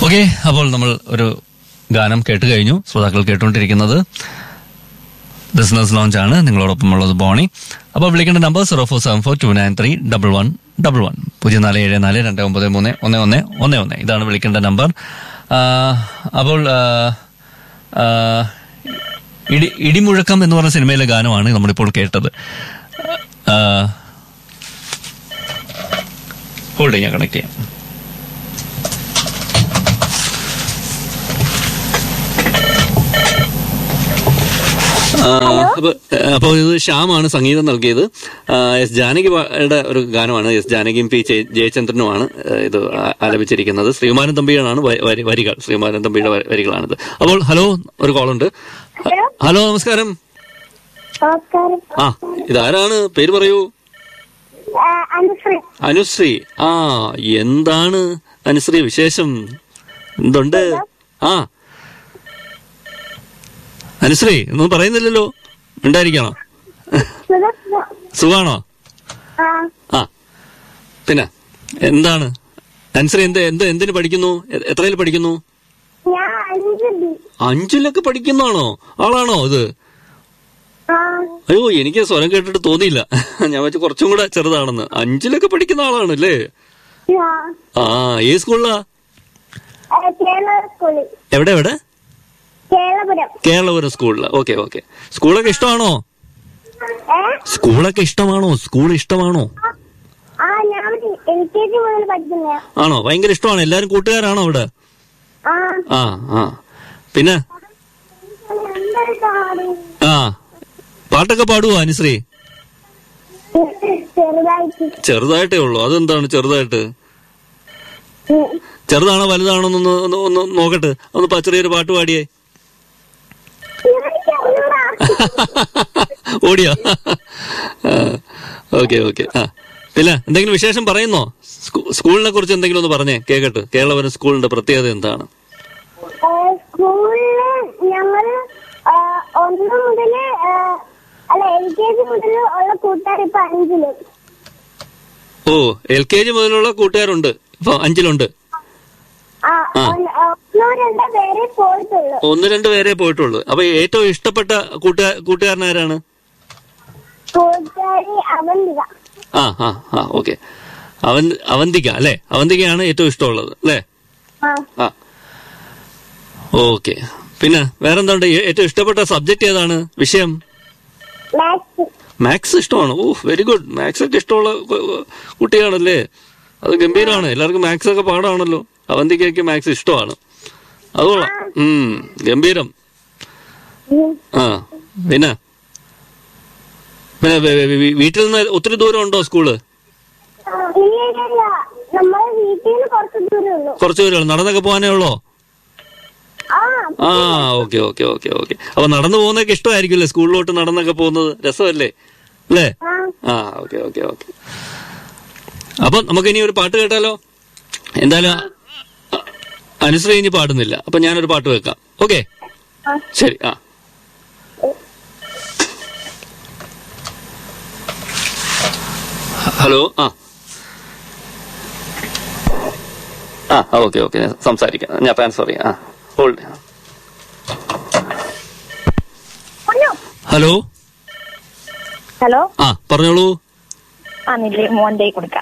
Okay, അപ്പോൾ നമ്മൾ ഒരു ഗാനം കേട്ട് കഴിഞ്ഞു. ശ്രോതാക്കൾ കേട്ടുകൊണ്ടിരിക്കുന്നത് ബിസിനസ് ലോഞ്ച് ആണ്. നിങ്ങളോടൊപ്പം ഉള്ളത് ബോണി. അപ്പോൾ വിളിക്കേണ്ട നമ്പർ 0474293111 0474293111. ഇതാണ് വിളിക്കേണ്ട നമ്പർ. അപ്പോൾ ഇടിമുഴക്കം എന്ന് പറഞ്ഞ സിനിമയിലെ ഗാനമാണ് നമ്മളിപ്പോൾ കേട്ടത്. ഹോൾഡ് ഞാൻ കണക്ട് ചെയ്യാം. അപ്പോൾ ഇത് ശ്യാമാണ് സംഗീതം നൽകിയത്. എസ് ജാനകിയുടെ ഒരു ഗാനമാണ്. എസ് ജാനകിയും പി ജയചന്ദ്രനുമാണ് ഇത് ആലപിച്ചിരിക്കുന്നത്. ശ്രീകുമാരൻ തമ്പിയാണ് വരികൾ. ശ്രീകുമാരൻ തമ്പിയുടെ വരികളാണിത്. അപ്പോൾ ഹലോ, ഒരു കോളുണ്ട്. ഹലോ, നമസ്കാരം. ആ, ഇതാരാണ്? പേര് പറയൂ. അനുശ്രീ. ആ, എന്താണ് അനുശ്രീ വിശേഷം? എന്തുണ്ട്? ആ, അനുശ്രീ ഒന്നും പറയുന്നില്ലല്ലോ. ഉണ്ടായിരിക്കണോ? സുഖാണോ? ആ, പിന്നെ എന്താണ് അനുശ്രീ? എന്തിന് പഠിക്കുന്നു? എത്രയിൽ പഠിക്കുന്നു? 5-ലൊക്കെ പഠിക്കുന്നതാണോ? ആളാണോ ഇത്? അയ്യോ, എനിക്ക് സ്വരം കേട്ടിട്ട് തോന്നിയില്ല. ഞാൻ വെച്ച് കുറച്ചും കൂടെ ചെറുതാണെന്ന്. 5-ലൊക്കെ പഠിക്കുന്ന ആളാണല്ലേ? ആ, ഏത് സ്കൂളിലാ? എവിടെ? കേരളപുരം സ്കൂളില്. ഓക്കെ. സ്കൂളൊക്കെ ഇഷ്ടമാണോ? സ്കൂൾ ഇഷ്ടമാണോ? ആണോ? ഭയങ്കര ഇഷ്ടമാണ്. എല്ലാരും കൂട്ടുകാരാണോ അവിടെ? ആ. പിന്നെ പാട്ടൊക്കെ പാടുവോ അനുശ്രീ? ചെറുതായിട്ടേ ഉള്ളൂ. അതെന്താണ് ചെറുതായിട്ട്? ചെറുതാണോ വലുതാണോ ഒന്ന് നോക്കട്ടെ. ഒന്ന് ചെറിയൊരു പാട്ട് പാടിയേ. ഓടിയോ? ഓക്കെ. ആ, പിന്നെ എന്തെങ്കിലും വിശേഷം പറയുന്നോ? സ്കൂളിനെ കുറിച്ച് എന്തെങ്കിലും ഒന്ന് പറഞ്ഞേ കേക്കട്ടെ. കേരളപുരം സ്കൂളിന്റെ പ്രത്യേകത എന്താണ്? ഓ, LKG മുതലുള്ള കൂട്ടുകാരുണ്ട്. ഇപ്പൊ 5-ലുണ്ട്. 1-2 പേരെ പോയിട്ടുള്ളൂ. അപ്പൊ ഏറ്റവും ഇഷ്ടപ്പെട്ട കൂട്ടുകാരനാരാണ്? ആ. ഓക്കെ. അവന്തിക അല്ലെ? അവന്തികയാണ് ഏറ്റവും ഇഷ്ടമുള്ളത് അല്ലേ? ആ, ഓക്കെ. പിന്നെ വേറെന്താണ്ട്? ഏറ്റവും ഇഷ്ടപ്പെട്ട സബ്ജക്ട് ഏതാണ്? വിഷയം? മാത്സ് ഇഷ്ടമാണ്. ഓ, വെരി ഗുഡ്. മാത്സ് ഒക്കെ ഇഷ്ടമുള്ള കുട്ടിയാണല്ലേ? അത് ഗംഭീരമാണ്. എല്ലാവർക്കും മാത്സ് ഒക്കെ പാടാണല്ലോ. അവന്തികയ്ക്ക് മാത്സ് ഇഷ്ടമാണ്. അതുകൊള്ളാം. ഗംഭീരം. ആ, പിന്നെ വീട്ടിൽ നിന്ന് ഒത്തിരി ദൂരം ഉണ്ടോ സ്കൂള്? കുറച്ചു ദൂരം. നടന്നൊക്കെ പോകാനേ ഉള്ളോ? ആ, ഓക്കെ. അപ്പൊ നടന്നു പോകുന്നതൊക്കെ ഇഷ്ടമായിരിക്കുമല്ലേ? സ്കൂളിലോട്ട് നടന്നൊക്കെ പോകുന്നത് രസമല്ലേ? അല്ലേ? ആ, ഓക്കെ. അപ്പൊ നമുക്ക് ഇനി ഒരു പാട്ട് കേട്ടാലോ? എന്തായാലും അനുശ്രീ ഇനി പാടുന്നില്ല. അപ്പൊ ഞാനൊരു പാട്ട് വെക്കാം. ഓക്കെ, ശരി. ആ, ഹലോ. ആ, ഓക്കെ. സംസാരിക്കാം. ഞാൻ ട്രാൻസ്ഫർ ചെയ്യാം. ഹോൾഡ്. ഹലോ. ആ, പറഞ്ഞോളൂ. മോന്റെ കൊടുക്കാം.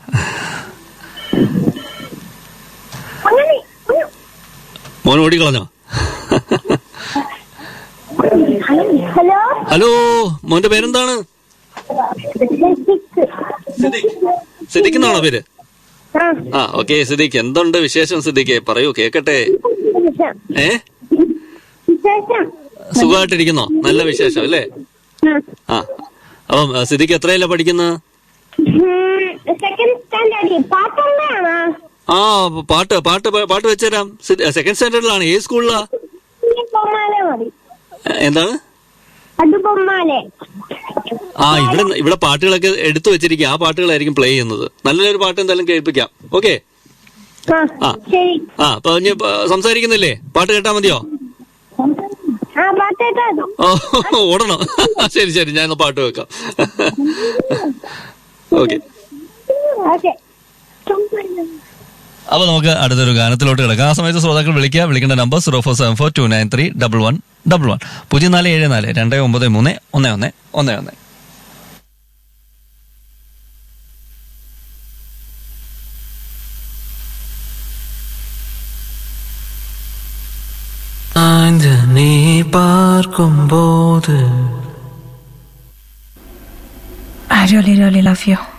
മോൻ ഓടിക്കളഞ്ഞോ? ഹലോ, മോന്റെ പേരെന്താണ്? സിദ്ദിഖ് എന്നാണോ പേര്? ആ, ഓക്കെ. സിദ്ദിഖ്, എന്തുണ്ട് വിശേഷം? സിദ്ദിഖ് പറയൂ, കേക്കട്ടെ. സുഖമായിട്ടിരിക്കുന്നോ? നല്ല വിശേഷം അല്ലേ? ആ, അപ്പം സിദ്ദിഖ് എത്രയല്ല പഠിക്കുന്നത്? ആ, പാട്ട് വെച്ചുതരാം. 2nd സ്റ്റാൻഡേർഡിലാണ്. ഏത് സ്കൂളിലാ? എന്താണ്? ആ, ഇവിടെ പാട്ടുകളൊക്കെ എടുത്തു വെച്ചിരിക്കുക. ആ പാട്ടുകളായിരിക്കും പ്ലേ ചെയ്യുന്നത്. നല്ലൊരു പാട്ട് എന്തായാലും കേൾപ്പിക്കാം. ഓക്കെ. അപ്പൊ ഇനി സംസാരിക്കുന്നില്ലേ? പാട്ട് കേട്ടാ മതിയോ? ഓടണോ? ശരി, ഞാൻ പാട്ട് വെക്കാം. ഓക്കെ. അപ്പൊ നമുക്ക് അടുത്തൊരു ഗാനത്തിലോട്ട് കിടക്കാം. ആ സമയത്ത് ശ്രോതാക്കൾ വിളിക്കേണ്ട നമ്പർ 0474293111 047429331111. നീ പാർക്കുമ്പോത് I really love you.